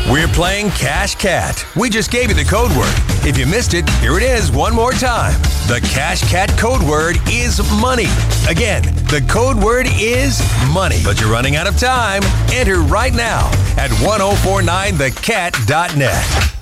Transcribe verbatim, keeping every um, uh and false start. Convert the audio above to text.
We're playing Cash Cat. We just gave you the code word. If you missed it, here it is one more time. The Cash Cat code word is money. Again, the code word is money. But you're running out of time. Enter right now at ten forty-nine the cat dot net.